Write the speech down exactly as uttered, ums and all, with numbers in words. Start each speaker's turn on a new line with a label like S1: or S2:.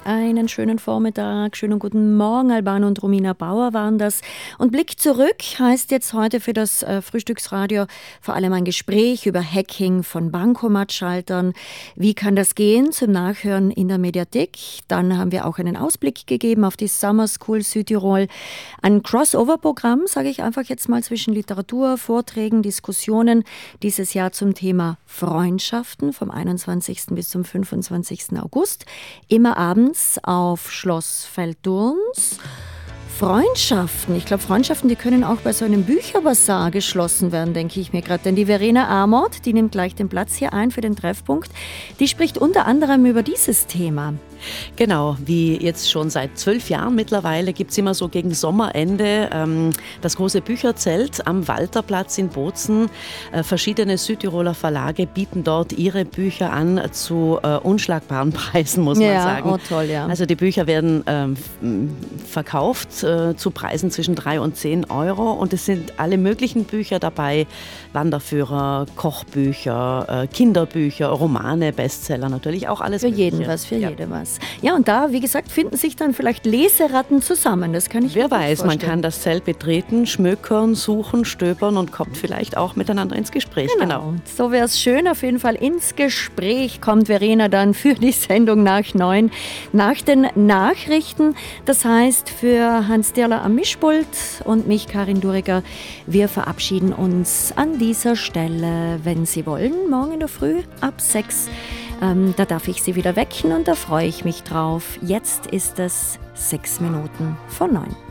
S1: einen schönen Vormittag, schönen guten Morgen. Albano und Romina Bauer waren das. Und Blick zurück heißt jetzt heute für das äh, Frühstücksradio vor allem ein Gespräch über Hacking von Bankomatschaltern. Wie kann das gehen? Zum Nachhören in der Mediathek. Dann haben wir auch einen Ausblick gegeben auf die Summer School Südtirol. Ein Crossover-Programm, sage ich einfach jetzt mal, zwischen Literatur, Vorträgen, Diskussionen. Dieses Jahr zum Thema Freundschaften vom einundzwanzigsten bis zum fünfundzwanzigsten August. Immer abends auf Schloss Veltdurns. Freundschaften. Ich glaube, Freundschaften, die können auch bei so einem Bücherbazar geschlossen werden, denke ich mir gerade. Denn die Verena Amort, die nimmt gleich den Platz hier ein für den Treffpunkt, die spricht unter anderem über dieses Thema.
S2: Genau, wie jetzt schon seit zwölf Jahren mittlerweile gibt es immer so gegen Sommerende ähm, das große Bücherzelt am Walterplatz in Bozen. Äh, verschiedene Südtiroler Verlage bieten dort ihre Bücher an zu äh, unschlagbaren Preisen, muss man
S1: ja,
S2: sagen.
S1: Oh, toll, ja.
S2: Also die Bücher werden ähm, verkauft äh, zu Preisen zwischen drei und zehn Euro und es sind alle möglichen Bücher dabei, Wanderführer, Kochbücher, äh, Kinderbücher, Romane, Bestseller natürlich, auch alles
S1: Für
S2: Mögliche.
S1: jeden was, für
S2: ja.
S1: jede was. Ja, und da, wie gesagt, finden sich dann vielleicht Leseratten zusammen. Das kann ich mir
S2: Wer
S1: gut
S2: weiß,
S1: vorstellen.
S2: man kann das Zelt betreten, schmökern, suchen, stöbern und kommt vielleicht auch miteinander ins Gespräch.
S1: Genau.
S2: Genau.
S1: So wäre es schön. Auf jeden Fall ins Gespräch kommt Verena dann für die Sendung nach neun, nach den Nachrichten. Das heißt, für Hans Dirler am Mischpult und mich, Karin Duriger, wir verabschieden uns an dieser Stelle, wenn Sie wollen, morgen in der Früh ab sechs. Ähm, da darf ich Sie wieder wecken und da freue ich mich drauf. Jetzt ist es sechs Minuten vor neun.